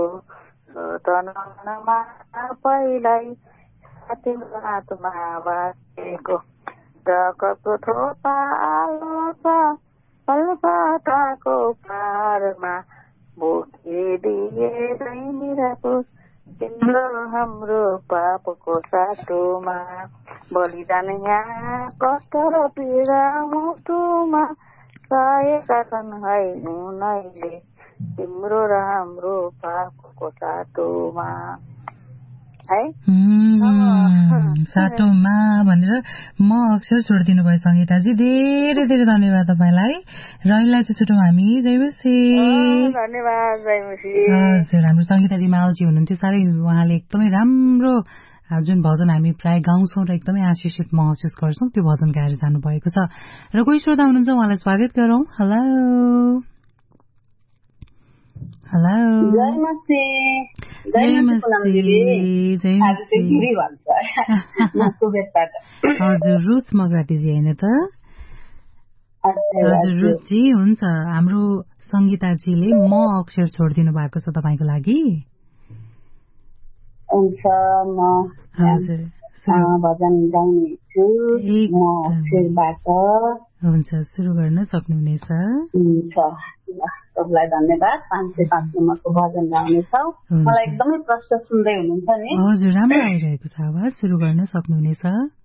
तनमा पहिल्यै तिम्रो हातमा बाँचेको ढकको थोपा आलो छ कलकत्ताको पारमा बोकिदिए निराकुस तिम्रो हाम्रो पापको साटोमा बलिदान यहाँ कष्ट र पीडा मुटुमा सहेका छन् है उनैले तिम्रो र हाम्रो पापको साटोमा है साटोमा भनेर म अक्षर छोडिदिनु भयो संगीताजी धेरै धेरै धन्यवाद तपाईँलाई र यसलाई चाहिँ छुटौँ हामी जयमसी धन्यवाद जयमसी हजुर हाम्रो संगीता रिमालजी हुनुहुन्थ्यो साह्रै उहाँले एकदमै राम्रो जुन भजन हामी प्राय गाउँछौँ र एकदमै आशिषित महसुस गर्छौँ त्यो भजन गाएर जानुभएको छ र कोही श्रोता हुनुहुन्छ उहाँलाई स्वागत गरौँ हेलो हेलो हजुर रुथ मगराटीजी होइन त हजुर रुथजी हुन्छ हाम्रो संगीताजीले म अक्षर छोडिदिनु भएको छ तपाईँको लागि हुन्छ म भजन गाउनेछु हुन्छ सुरु गर्न सक्नुहुनेछ सबलाई धन्यवाद 505 नम्बरको भजन गाउनेछौ मलाई एकदमै प्रश्न सुन्दै हुनुहुन्छ नि हजुर राम्रो आइरहेको छ आवाज सुरु गर्न सक्नुहुनेछ